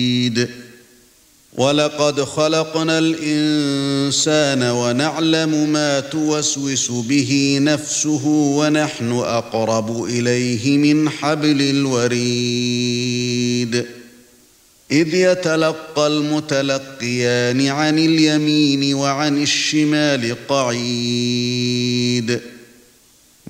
وَلَقَدْ خَلَقْنَا الْإِنسَانَ وَنَعْلَمُ مَا تُوَسْوِسُ بِهِ نَفْسُهُ وَنَحْنُ أَقْرَبُ إِلَيْهِ مِنْ حَبْلِ الْوَرِيدِ إِذْ يَتَلَقَّى الْمُتَلَقِّيَانِ عَنِ الْيَمِينِ وَعَنِ الشِّمَالِ قَعِيدٌ